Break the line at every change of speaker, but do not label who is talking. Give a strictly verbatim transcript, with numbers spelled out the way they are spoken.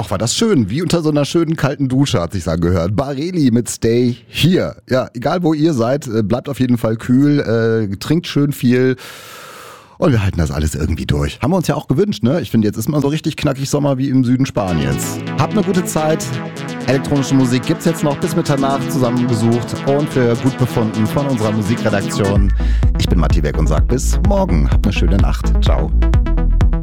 Ach, war das schön. Wie unter so einer schönen kalten Dusche hat sich's angehört. Bareli mit Stay Here. Ja, egal wo ihr seid, bleibt auf jeden Fall kühl, äh, trinkt schön viel. Und wir halten das alles irgendwie durch. Haben wir uns ja auch gewünscht, ne? Ich finde, jetzt ist mal so richtig knackig Sommer wie im Süden Spaniens. Habt eine gute Zeit. Elektronische Musik gibt's jetzt noch bis Mitternacht zusammengesucht und für gut befunden von unserer Musikredaktion. Ich bin Matti Beck und sag bis morgen. Habt eine schöne Nacht. Ciao.